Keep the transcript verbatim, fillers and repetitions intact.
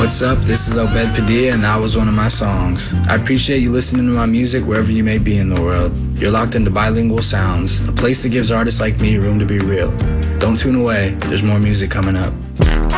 What's up? This is Obed Padilla, and that was one of my songs. I appreciate you listening to my music wherever you may be in the world. You're locked into Bilingual Sounds, a place that gives artists like me room to be real. Don't tune away. There's more music coming up.